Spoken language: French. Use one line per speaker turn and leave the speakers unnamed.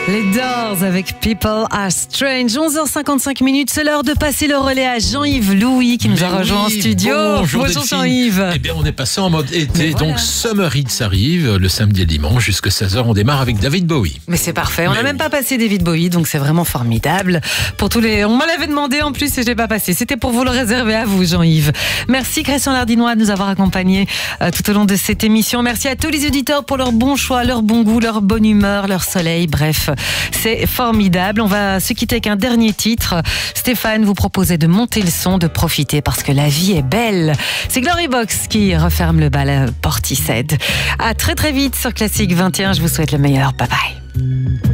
Les Doors avec People Are Strange. 11h55, c'est l'heure de passer le relais à Jean-Yves Louis qui nous a rejoint en studio.
Bonjour
Jean-Yves.
Eh bien, on est passé en mode été, donc Summer Hits arrive le samedi et dimanche jusqu'à 16h. On démarre avec David Bowie.
Mais c'est parfait. On n'a même pas passé David Bowie, donc c'est vraiment formidable. Pour tous les, on me l'avait demandé en plus et je l'ai pas passé. C'était pour vous le réserver à vous, Jean-Yves. Merci Christian Lardinois de nous avoir accompagnés tout au long de cette émission. Merci à tous les auditeurs pour leur bon choix, leur bon goût, leur bonne humeur, leur soleil. Bref, c'est formidable. On va se quitter avec un dernier titre. Stéphane vous proposait de monter le son, de profiter parce que la vie est belle. C'est Glorybox qui referme le bal Portishead. À très très vite sur Classique 21. Je vous souhaite le meilleur. Bye bye.